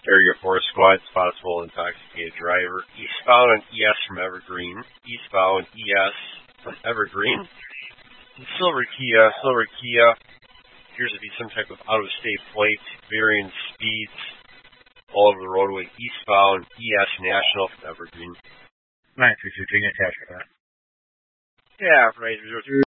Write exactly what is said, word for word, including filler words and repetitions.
Area four squad, possible intoxicated driver. Eastbound on E S from Evergreen. Eastbound E S from Evergreen. Silver Kia, Silver Kia. Appears to be some type of out-of-state plate, varying speeds all over the roadway. Eastbound E S National from Evergreen. nine three two, taking attachment. Yeah, right.